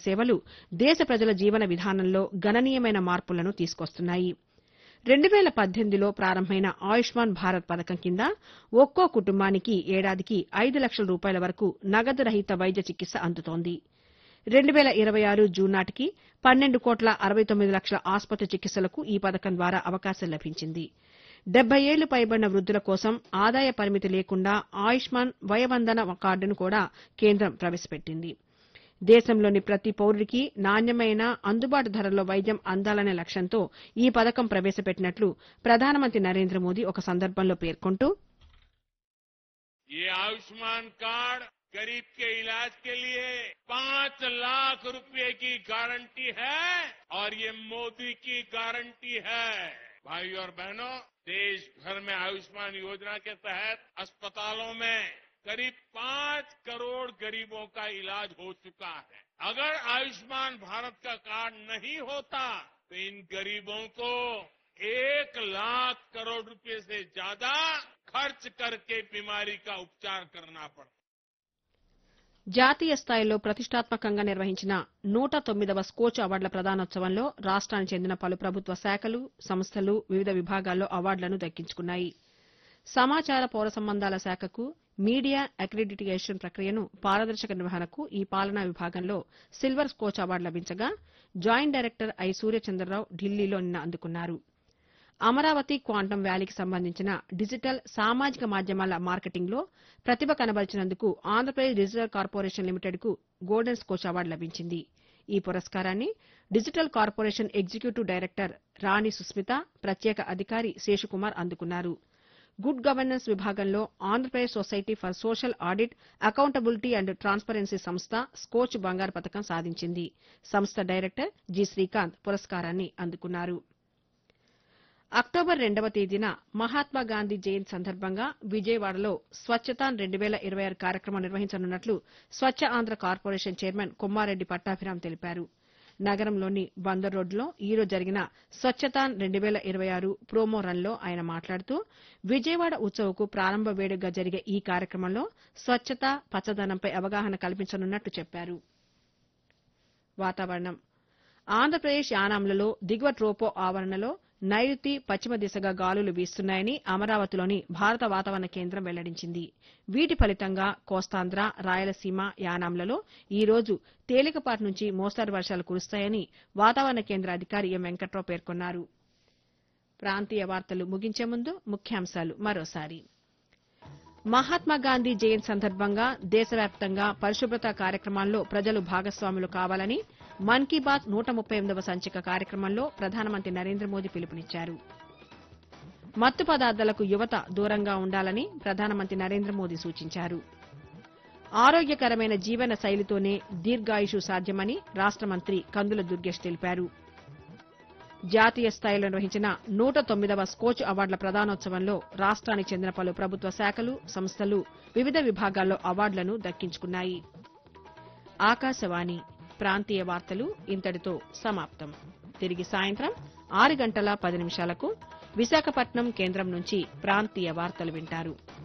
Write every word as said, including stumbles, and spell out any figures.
సేవలు దేశ ప్రజల జీవన విధానంలో గణనీయమైన మార్పులను తీసుకొస్తున్నాయి. రెండు వేల పద్దెనిమిదిలో ప్రారంభమైన ఆయుష్మాన్ భారత్ పథకం కింద ఒక్కో కుటుంబానికి ఏడాదికి ఐదు లక్షల రూపాయల వరకు నగదు రహిత వైద్య చికిత్స అందుతోంది. రెండు వేల ఇరవై ఆరు జూన్ నాటికి పన్నెండు కోట్ల అరవై తొమ్మిది లక్షల ఆసుపత్రి చికిత్సలకు ఈ పథకం ద్వారా అవకాశం లభించింది. డెబ్బై ఏళ్లు పైబడిన వృద్ధుల కోసం ఆదాయ పరిమితి లేకుండా ఆయుష్మాన్ వయవందన కార్డును కూడా కేంద్రం ప్రవేశపెట్టింది. దేశంలోని ప్రతి పౌరుడికి నాణ్యమైన అందుబాటు ధరల్లో వైద్యం అందాలనే లక్ష్యంతో ఈ పథకం ప్రవేశపెట్టినట్లు ప్రధానమంత్రి నరేంద్ర మోదీ ఒక సందర్భంలో పేర్కొంటూ ये आयुष्मान कार्ड गरीब के इलाज के लिए पांच लाख रुपए की गारंटी है और ये मोदी की गारंटी है। भाई और बहनों, देश भर में आयुष्मान योजना के तहत अस्पतालों में करीब पांच करोड़ गरीबों का इलाज हो चुका है। अगर आयुष्मान भारत का कार्ड नहीं होता तो इन गरीबों को एक लाख करोड़ रुपए से ज्यादा खर्च करके बीमारी का उपचार करना पड़ता। జాతీయ స్థాయిలో ప్రతిష్టాత్మకంగా నిర్వహించిన నూట తొమ్మిదవ స్కోచ్ అవార్డుల ప్రదానోత్సవంలో రాష్ట్రానికి చెందిన పలు ప్రభుత్వ శాఖలు, సంస్థలు వివిధ విభాగాల్లో అవార్డులను దక్కించుకున్నాయి. సమాచార పౌర సంబంధాల శాఖకు మీడియా అక్రిడిటేషన్ ప్రక్రియను పారదర్శక నిర్వహణకు ఈ పాలనా విభాగంలో silver Skoch award లభించగా joint director I Suryachandra Rao ఢిల్లీలో నిన్న అందుకున్నారు. అమరావతి క్వాంటమ్ వ్యాలీకి సంబంధించిన డిజిటల్ సామాజిక మాధ్యమాల మార్కెటింగ్లో ప్రతిభ కనబరిచినందుకు ఆంధ్రప్రదేశ్ డిజిటల్ కార్పొరేషన్ లిమిటెడ్కు గోల్డెన్ స్కోచ్ అవార్డు లభించింది. ఈ పురస్కారాన్ని డిజిటల్ కార్పొరేషన్ ఎగ్జిక్యూటివ్ డైరెక్టర్ రాణి సుస్మిత, ప్రత్యేక అధికారి శేషకుమార్ అందుకున్నారు. గుడ్ గవర్నెన్స్ విభాగంలో Andhra Pradesh society for social audit, accountability and transparency సంస్థ స్కోచ్ బంగారు పతకం సాధించింది. సంస్థ డైరెక్టర్ జి శ్రీకాంత్ పురస్కారాన్ని అందుకున్నారు. అక్టోబర్ రెండవ తేదీన మహాత్మాగాంధీ జయంతి సందర్భంగా విజయవాడలో స్వచ్ఛతాన్ రెండు వేల ఇరవై ఆరు కార్యక్రమం నిర్వహించనున్నట్లు స్వచ్ఛ ఆంధ్ర కార్పొరేషన్ చైర్మన్ కొమ్మారెడ్డి పట్టాభిరామ్ తెలిపారు. నగరంలోని బందర్ రోడ్డులో ఈరోజు జరిగిన స్వచ్ఛతాన్ రెండు వేల ఇరవై ఆరు ప్రోమో రన్లో ఆయన మాట్లాడుతూ విజయవాడ ఉత్సవకు ప్రారంభ వేడుకగా జరిగే ఈ కార్యక్రమంలో స్వచ్ఛత, పచ్చదనంపై అవగాహన కల్పించనున్నట్లు చెప్పారు. వాతావరణం. ఆంధ్రప్రదేశ్ యానాంలలో దిగువ ట్రోపో ఆవరణలో నైరుతి పశ్చిమ దిశగా గాలులు వీస్తున్నాయని అమరావతిలోని భారత వాతావరణ కేంద్రం వెల్లడించింది. వీటి ఫలితంగా కోస్తాంధ్ర, రాయలసీమ, యానాంలలో ఈ రోజు తేలికపాటి నుంచి మోస్తరు వర్షాలు కురుస్తాయని వాతావరణ కేంద్ర అధికారి ఎం వెంకట్రావు పేర్కొన్నారు. ప్రాంతీయ వార్తలు ముగించే ముందు ముఖ్యాంశాలు మరోసారి. మహాత్మాగాంధీ జయంతి సందర్భంగా దేశవ్యాప్తంగా పరిశుభ్రత కార్యక్రమాల్లో ప్రజలు భాగస్వాములు కావాలని మన్ కీ బాత్ నూట ముప్పై ఎనిమిదవ సంచిక కార్యక్రమంలో ప్రధానమంత్రి నరేంద్ర మోదీ పిలుపునిచ్చారు. మత్తు పదార్థాలకు యువత దూరంగా ఉండాలని ప్రధానమంత్రి నరేంద్ర మోదీ సూచించారు. ఆరోగ్యకరమైన జీవన శైలితోనే దీర్ఘాయుషు సాధ్యమని రాష్ట మంత్రి కందుల దుర్గేష్ తెలిపారు. జాతీయ స్థాయిలో నిర్వహించిన నూట తొమ్మిదవ స్కోచ్ అవార్డుల ప్రదానోత్సవంలో రాష్ట్రానికి చెందిన పలు ప్రభుత్వ శాఖలు, సంస్థలు వివిధ విభాగాల్లో అవార్డులను దక్కించుకున్నాయి. ఆకాశవాణి ప్రాంతీయ వార్తలు ఇంతటితో సమాప్తం. తిరిగి సాయంత్రం ఆరు గంటల పది నిమిషాలకు విశాఖపట్నం కేంద్రం నుంచి ప్రాంతీయ వార్తలు వింటారు.